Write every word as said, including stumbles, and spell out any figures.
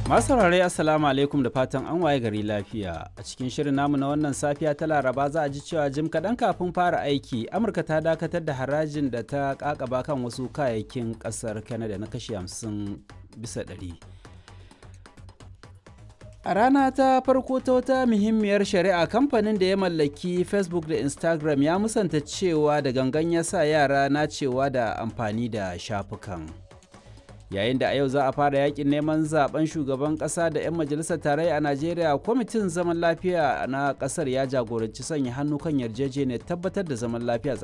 Masu saurare Assalamu alaikum da fatan an waye gari lafiya. A cikin shirin namu na wannan safiya ta Laraba za a ji cewa jim kaɗan kafin fara aiki, Amurka ta dakatar da harajin da ta kakaba kan wasu kayayyakin ƙasar Canada na kashi hamsin bisa ɗari. A rana ta farko ta wata muhimmiyar shari'a, kamfanin da ya mallaki Facebook da Instagram ya musanta cewa da gangan ya sa yara nacewa da amfani da shafukan. Yayin da a yau za a fara yakin neman zaben shugaban kasa da 'yan majalisar tarayya a Najeriya, kwamitin zaman lafiya na kasar ya jagoranci sanya hannu kan yarjejeniyar tabbatar da zaman lafiya